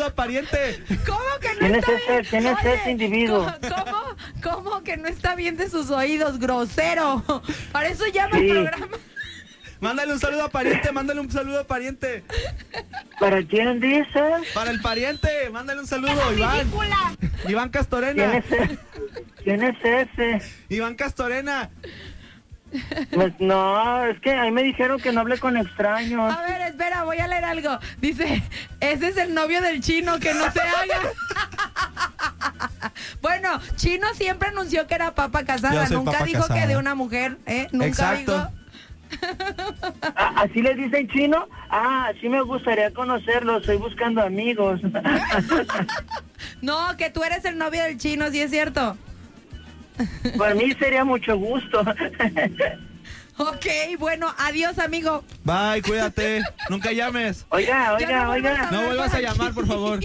saludo a pariente. ¿Cómo que no ¿Quién está es ese? bien? ¿Quién es ese individuo? ¿Cómo que no está bien de sus oídos, grosero? Para eso llama Sí. el programa. Mándale un saludo a pariente, mándale un saludo a pariente. ¿Para quién dices? Para el pariente, mándale un saludo, Iván. ¡Ridícula! Iván ¿Quién Castorena. es ese? ¿Quién es ese? Iván Castorena. Pues no, es que ahí me dijeron que no hable con extraños. A ver, espera, voy a leer algo. Dice, ese es el novio del Chino, que no se haga. Bueno, Chino siempre anunció que era papa casada. Yo soy Nunca papa dijo casada. que de una mujer, ¿eh? Nunca Exacto. dijo. ¿Así les dicen chino? Sí me gustaría conocerlo, estoy buscando amigos. No, que tú eres el novio del Chino, ¿sí es cierto? Por mí sería mucho gusto. Ok, bueno, adiós, amigo. Bye, cuídate. Nunca llames. Oiga, Ya no vuelvas oiga. a No hablar vuelvas por a llamar, aquí. por favor.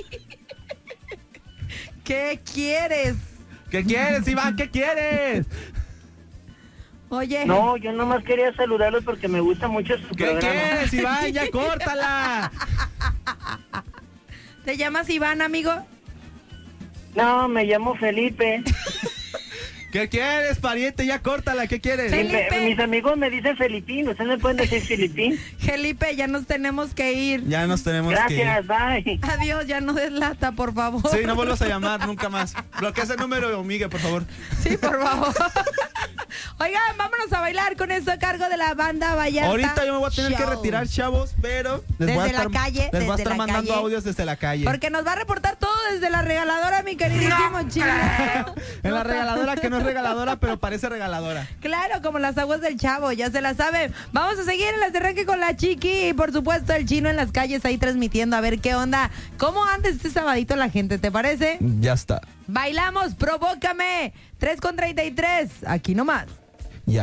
¿Qué quieres? ¿Qué quieres, Iván? ¿Qué quieres? Oye. No, yo nomás quería saludarlos porque me gusta mucho su ¿Qué programa. quieres, Iván? Ya córtala. ¿Te llamas Iván, amigo? No, me llamo Felipe. ¿Qué quieres, pariente? Ya córtala. ¿Qué quieres? Felipe. Mis amigos me dicen Felipín, ¿ustedes me pueden decir Filipín? Felipe, ya nos tenemos que ir. Ya nos tenemos Gracias, bye. Adiós, ya no des lata, por favor. que ir. Sí, no vuelvas a llamar nunca más. Bloquea ese número, Miguel, por favor. Sí, por favor. Oigan, vámonos a bailar con esto a cargo de la banda Vallarta. Ahorita yo me voy a tener que Show. retirar, chavos, pero les voy a Desde la estar, calle, les voy a desde estar la mandando calle. audios desde la calle. Porque nos va a reportar todo desde la regaladora, mi queridísimo Chino. En la regaladora que no es regaladora, pero parece regaladora. Claro, como las aguas del Chavo, ya se la saben. Vamos a seguir en las de arranque con la Chiqui y por supuesto el Chino en las calles ahí transmitiendo a ver qué onda. ¿Cómo anda este sabadito la gente, te parece? Ya está. Bailamos, provócame. 3:33, aquí nomás.